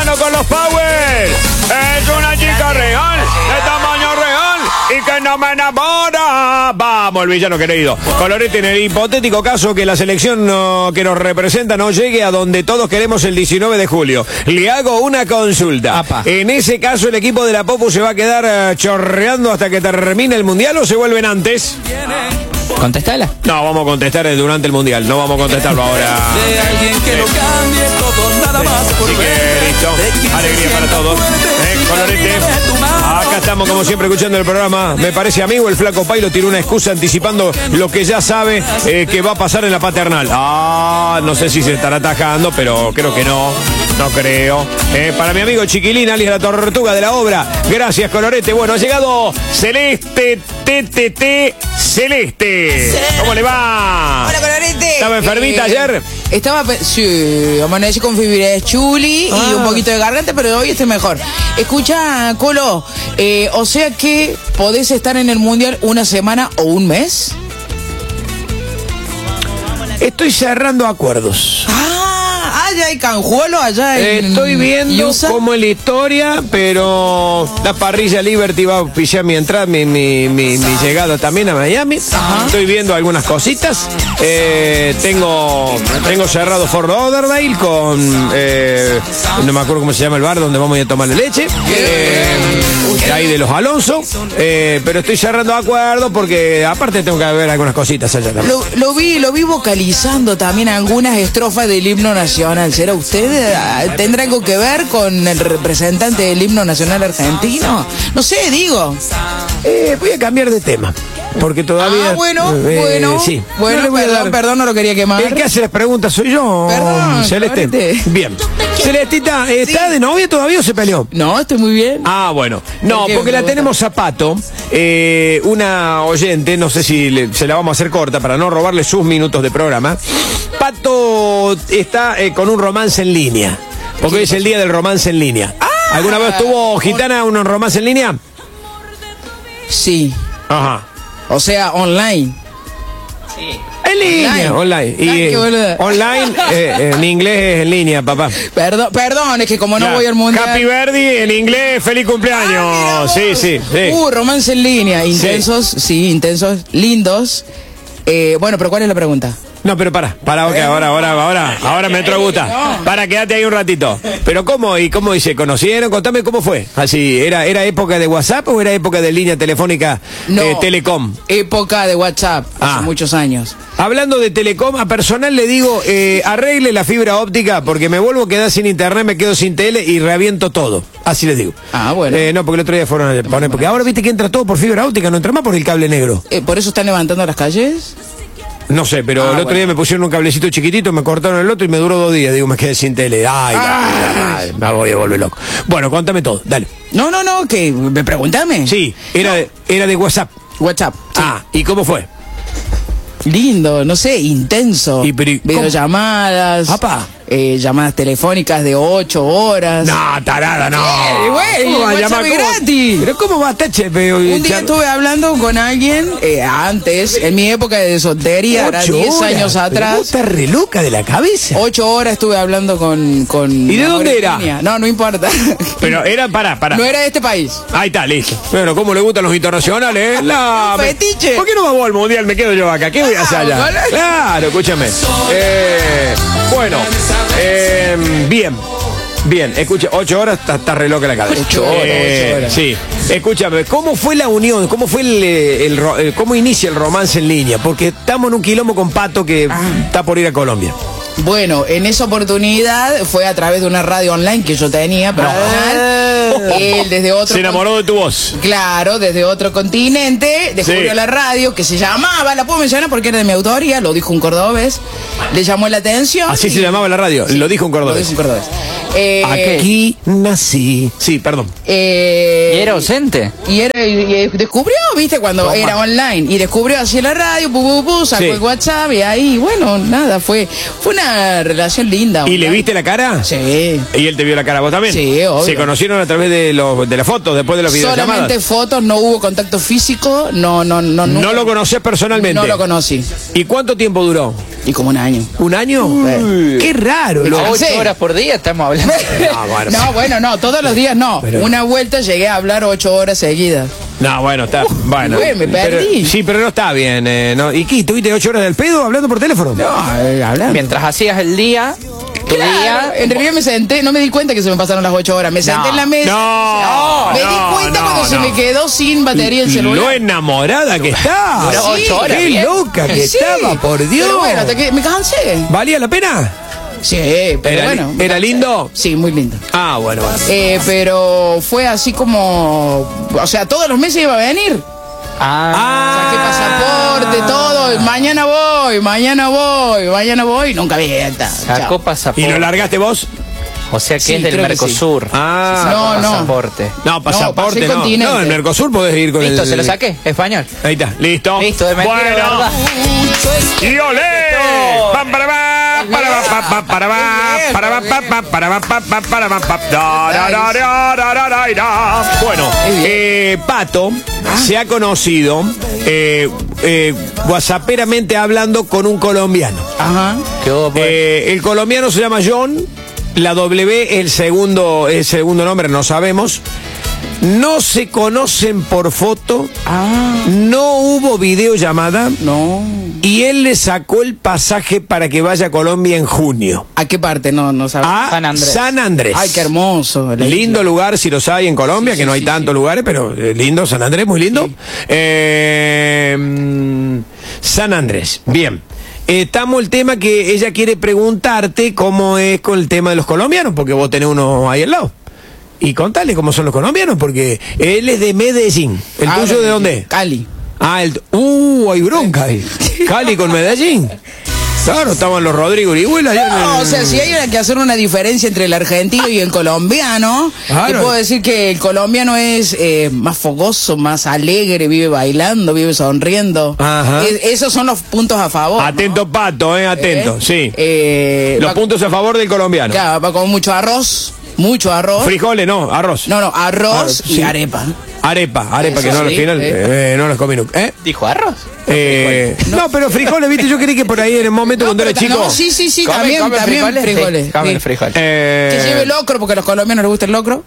mano con los Power. Es una chica real, de tamaño real y que no me enamora. Vamos, el villano querido. Colorete, en el hipotético caso que la selección que nos representa no llegue a donde todos queremos el 19 de julio. Le hago una consulta. Apa. En ese caso, ¿el equipo de la Popu se va a quedar chorreando hasta que termine el Mundial o se vuelven antes? Contestala. No, vamos a contestar durante el Mundial. No vamos a contestarlo ahora. De alguien que lo cambie todo, nada más por Así que listo, alegría para todos. Colorete. Acá estamos como siempre escuchando el programa. Me parece amigo, el flaco Pailo tiró una excusa anticipando lo que ya sabe que va a pasar en la paternal. No sé si se estará atajando, pero creo que no. No creo. Para mi amigo Chiquilín, alias la tortuga de la obra. Gracias, Colorete. Bueno, ha llegado Celeste TTT Celeste. ¿Cómo le va? Hola, Colorete. ¿Estaba enfermita ayer? Sí, amanecí con fibra chuli y un poquito de garganta, pero hoy estoy mejor. Escucha, Colo, o sea que podés estar en el Mundial una semana o un mes. Estoy cerrando acuerdos. Allá hay canjuelo, allá en Estoy viendo USA. cómo es la historia, pero la parrilla Liberty va a oficiar mi entrada, mi llegada también a Miami. Ajá. Estoy viendo algunas cositas. Tengo cerrado Fort Lauderdale con no me acuerdo cómo se llama el bar donde vamos a ir a tomar la leche. Ahí de los Alonso. Pero estoy cerrando acuerdos porque aparte tengo que ver algunas cositas allá también. Lo vi vocalizando también algunas estrofas del himno nacional. ¿Será usted? ¿Tendrá algo que ver con el representante del himno nacional argentino? No sé, digo. Voy a cambiar de tema. Porque todavía. Bueno. Sí. Bueno, No le voy a dar- perdón, no lo quería quemar. El que hace las preguntas soy yo, Perdón, Celeste. Colorete. Bien. Celestita, ¿está de novia todavía o se peleó? No, estoy muy bien. Bueno. No, ¿Por qué porque me la gusta? tenemos a Pato, una oyente, no sé si se la vamos a hacer corta para no robarle sus minutos de programa. Pato está con un romance en línea, porque hoy es el día del romance en línea. ¿Alguna vez tuvo Gitana un romance en línea? Sí. Ajá. O sea, online. En línea, online. Y Qué boluda. online, en inglés es en línea, papá. Perdón, es que como no Claro. voy al mundial. Happy birthday en inglés, feliz cumpleaños. Sí. Romance en línea, intensos, intensos, lindos. Bueno, pero ¿cuál es la pregunta? No, pero para, ok, ahora me entró gusta. Para, quédate ahí un ratito. Pero ¿cómo? ¿Y cómo se conocieron? Contame cómo fue. Así, ¿era época de WhatsApp o era época de línea telefónica Telecom? Época de WhatsApp, hace muchos años. Hablando de Telecom, a personal le digo, arregle la fibra óptica porque me vuelvo a quedar sin internet, me quedo sin tele y reviento todo. Así les digo. Bueno. No, porque el otro día fueron a poner, porque ahora viste que entra todo por fibra óptica, no entra más por el cable negro. ¿Por eso están levantando las calles? No sé, pero el otro día me pusieron un cablecito chiquitito, me cortaron el otro y me duró 2 días. Digo, me quedé sin tele. Ay, me voy a volver loco. Bueno, contame todo, dale. No, que me preguntame. Sí, era de WhatsApp. WhatsApp. Sí. ¿Y cómo fue? Lindo, no sé, intenso. Videollamadas. Llamadas telefónicas de 8 horas. No, tarada, no. ¿Cómo va a llamar gratis? Pero ¿cómo va, Tache? Un día estuve hablando con alguien, antes, en mi época de soltería, era 10 años atrás. Vos estás re loca de la cabeza. 8 horas estuve hablando con ¿Y de dónde era? No importa. Pero era, para. No era de este país. Ahí está, listo. Bueno, ¿cómo le gustan los internacionales? Un fetiche. ¿Por qué no vamos al mundial? Me quedo yo acá. ¿Qué voy a hacer allá? Claro, escúchame. Bueno, bien, escucha, 8 horas está re loca la cabeza. 8 horas. Sí, escúchame, ¿cómo fue la unión? ¿Cómo fue cómo inicia el romance en línea? Porque estamos en un quilombo con Pato que está por ir a Colombia. Bueno, en esa oportunidad fue a través de una radio online que yo tenía, personal. Él desde otro... Se enamoró de tu voz. Claro, desde otro continente, descubrió la radio que se llamaba, la puedo mencionar porque era de mi autoría, lo dijo un cordobés, le llamó la atención. Así se llamaba la radio, lo dijo un cordobés. Lo dijo un cordobés. Aquí nací. Sí, perdón. ¿Y era ausente? Y descubrió, viste, cuando era online. Y descubrió así la radio, sacó el WhatsApp y ahí, bueno, nada, fue una relación linda. ¿Y le viste la cara? Sí. ¿Y él te vio la cara a vos también? Sí, obvio. ¿Se conocieron a través de las fotos, después de los videollamadas? Solamente fotos, no hubo contacto físico, no. ¿No lo conocés personalmente? No lo conocí. ¿Y cuánto tiempo duró? Y como un año. ¿Un año? Qué raro. ¿A 8 horas por día estamos hablando? No, todos los días no. Pero- Una vuelta llegué a hablar 8 horas seguidas. No, bueno, está. Bueno. me perdí. Sí, pero no está bien. ¿No? ¿Y qué? ¿Tuviste 8 horas del pedo hablando por teléfono? No, hablando. Mientras hacías el día, tu Claro, día. en realidad me senté, no me di cuenta que se me pasaron las 8 horas. Me senté en la mesa. No, me di cuenta cuando se me quedó sin batería el celular. Lo enamorada que está. Duró 8 horas, Qué bien. loca que Sí, estaba, por Dios. Pero bueno, hasta que me cansé. ¿Valía la pena? Sí, pero bueno. me ¿Era cansé. lindo? Sí, muy lindo. Ah, bueno. Pero fue así como. O sea, todos los meses iba a venir. Saqué pasaporte, todo. Mañana voy. Nunca vi esta. Sacó ¿Y pasaporte. lo largaste vos? O sea que Sí, es del creo que Mercosur. Ah. No, no. Pasaporte. No, pasaporte pasé no. continente. No, en Mercosur podés ir con Listo, el... se lo saqué. Español. Ahí está, listo. Listo, de mentira, de Bueno. verdad. ¡Y olé! ¡Pam, para, va! Para, va, pa, pa, para, va! Para, va, pa, pa, para, va, pa, pa, para, va, pa. Da, da, da, da, da, da, da, da. Bueno, Pato se ha conocido whatsapperamente hablando con un colombiano. Ajá. ¿Qué hubo, pues? El colombiano se llama John, la W es el segundo nombre, no sabemos. No se conocen por foto, no hubo videollamada No. y él le sacó el pasaje para que vaya a Colombia en junio. ¿A qué parte? No sabes. A San Andrés. San Andrés. Ay, qué hermoso. la Lindo isla. lugar si los hay en Colombia, que no hay tantos lugares, pero lindo, San Andrés, muy lindo. San Andrés, bien. Estamos el tema que ella quiere preguntarte cómo es con el tema de los colombianos, porque vos tenés uno ahí al lado. Y contale cómo son los colombianos, porque él es de Medellín. ¿El tuyo de dónde? Cali. Hay bronca ahí. Cali con Medellín. Claro, estaban los Rodrigo Urihuela. No, o sea, si hay que hacer una diferencia entre el argentino y el colombiano, Claro. te puedo decir que el colombiano es más fogoso, más alegre, vive bailando, vive sonriendo. Ajá. Esos son los puntos a favor. ¿no? Atento, Pato, atento, sí. Los va- puntos a favor del colombiano. Claro, va con mucho arroz. Frijoles, no, arroz. No, arroz y sí. arepa. Arepa, Eso que no al sí, final no los comí nunca. ¿Dijo arroz? No, pero frijoles, viste, yo creí que por ahí en el momento cuando era chico. No, sí, ¿Comen también frijoles. Sí, comen Sí. frijoles. Que lleve locro, porque a los colombianos les gusta el locro.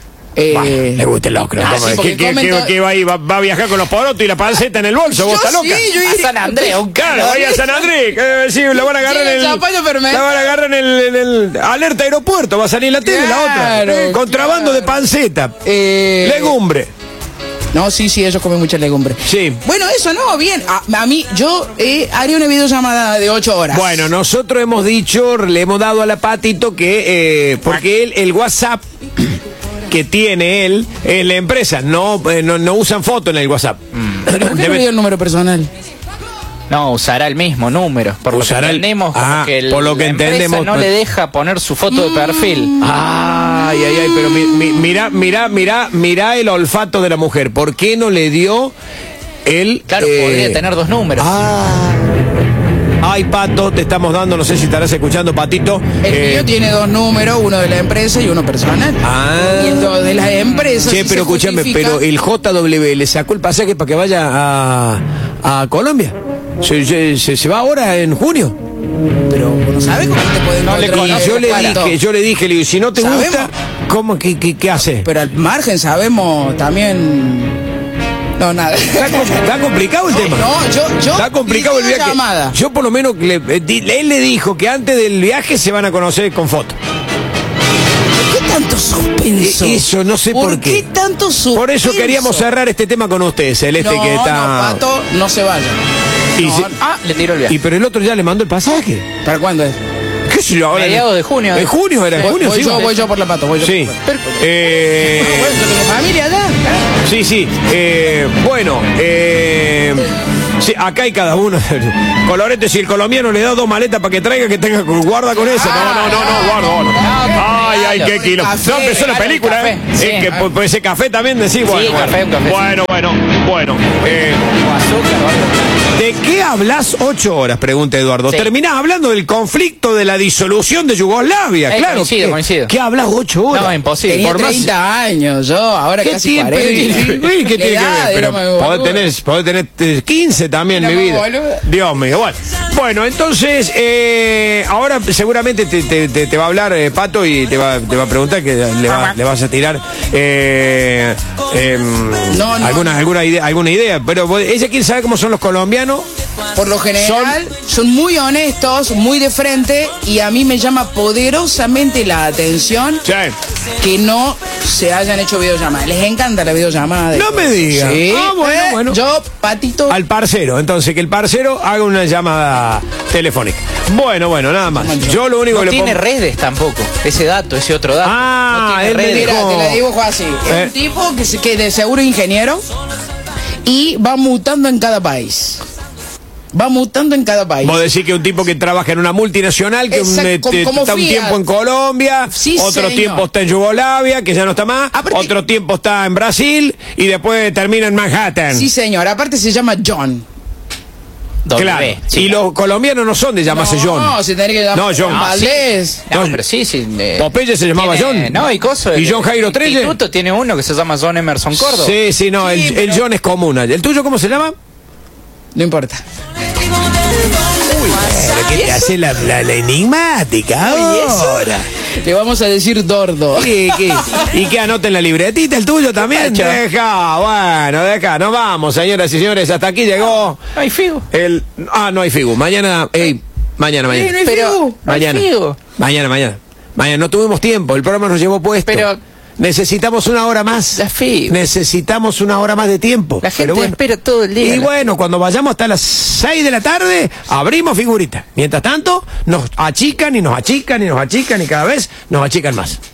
Le gusta el locro. Ah, ¿cómo sí, es? porque comen todo- ¿Qué va ahí? ¿Va a viajar con los porotos y la panceta en el bolso? ¿Vos estás loca? Sí, yo A San Andrés, un Claro, vaya a San Andrés. Sí, la van a agarrar en el. Champaña fermenta. La van a agarrar en el alerta aeropuerto. Va a salir la tele, la otra. Claro, Contrabando de panceta. Legumbre. No, sí, ellos comen mucha legumbre. Sí. Bueno, eso no, bien. A mí, yo haría una videollamada de 8 horas. Bueno, nosotros hemos dicho, le hemos dado a la Patito que, porque él, el WhatsApp que tiene él, es la empresa, no usan foto en el WhatsApp. ¿Pero por qué no Debe- le dio el número personal? No, usará el mismo número. Por Usará lo el- que entendemos, como Ah, que por lo que la empresa entendemos, no pues. le deja poner su foto de perfil. Ay, pero mira el olfato de la mujer. ¿Por qué no le dio el... Claro, podría tener dos números. Ay, Pato, te estamos dando, no sé si estarás escuchando, Patito. El mío tiene 2 números, uno de la empresa y uno personal. Ah. Y el de la empresa. Che, sí pero se escúchame, justifica. pero el JW le sacó el pasaje para que vaya a Colombia. Se va ahora en junio. Pero no sabe cómo te pueden No le encontrar Y yo el le cuarto. dije, le digo, si no te ¿Sabemos? gusta, ¿cómo? ¿Qué hace? Pero al margen sabemos también. No, nada. Está complicado el tema. No, yo Está complicado el viaje. Llamada. Yo por lo menos él le dijo que antes del viaje se van a conocer con foto. ¿Por qué tanto suspenso? Eso no sé por qué. ¿Por qué tanto suspenso? Por eso queríamos cerrar este tema con usted, Celeste, No, que está. no, Pato, no se vaya. Y No, se- Le tiró el viaje. pero el otro ya le mandó el pasaje. ¿Para cuándo es? ¿Qué sé yo ahora? Mediados de junio. ¿En junio era? ¿En junio? Voy Sí. yo por la Pato, voy yo. Sí. por la Pato. Bueno, yo tengo familia allá. Sí. Bueno, sí, acá hay cada uno. Colorete, si el colombiano le da 2 maletas para que traiga, que tenga guarda con esa. Ay, qué kilo. café, No, empezó la claro, película, café. ¿eh? Sí. Es que por ese café también decís, Sí, café, un café. Bueno. O azúcar o algo. ¿De qué hablas 8 horas? Pregunta Eduardo. Sí. Terminás hablando del conflicto de la disolución de Yugoslavia. Claro. Coincido. ¿Qué hablas 8 horas? No, imposible. Tenía Por más- 30 años, yo ahora ¿Qué casi tiempo? 40. ¿Qué tiene que La edad, ver? Pero éramos boludo. podés tener 15 también, Éramos mi vida. boludo. Dios mío, bueno, entonces, ahora seguramente te va a hablar Pato y te va a preguntar que le vas a tirar No. alguna idea. Pero ella quiere saber cómo son los colombianos. Por lo general, son muy honestos, muy de frente, y a mí me llama poderosamente la atención Sí. que no se hayan hecho videollamadas. Les encanta la videollamada. No me digas. Sí. Ah, bueno. Yo, Patito. Al parcero, entonces que el parcero haga una llamada telefónica. Bueno, nada más. Yo lo único No que le tiene pongo... redes tampoco. Ese dato, ese otro dato. Ah, no tiene él me redes. dijo- Mira, te la dibujo así. Es un tipo que de seguro es ingeniero y va mutando en cada país. Vos decís que un tipo que trabaja en una multinacional, que Exacto, como está un Fiat. tiempo en Colombia, Sí, otro señor. tiempo está en Yugoslavia, que ya no está más, Aparte- otro tiempo está en Brasil y después termina en Manhattan. Sí, señor. Aparte se llama John. Claro. Sí, Y los colombianos no son de llamarse John. No, se tendría que llamar No, John. Valdés. No, No, pero sí. Popeye se llamaba tiene- John. No, y coso. ¿Y John Jairo el Trelle? instituto tiene uno que se llama John Emerson Córdoba. Sí, no, Sí, el pero- John es común. ¿El tuyo cómo se llama? No importa. Pero que te hace la enigmática ahora. Le vamos a decir Dordo. ¿Y qué anota en la libretita el tuyo también? Deja, nos vamos, señoras y señores, hasta aquí llegó No hay figo. no hay figu, mañana, mañana. no hay Pero figu. no hay Mañana. figo. Mañana, no tuvimos tiempo, el programa nos llevó puesto. Pero- necesitamos una hora más. La figu. Necesitamos una hora más de tiempo. La gente Pero bueno. espera todo el día. Y bueno, cuando vayamos hasta las 6 de la tarde, abrimos figuritas. Mientras tanto, nos achican y nos achican y nos achican y cada vez nos achican más.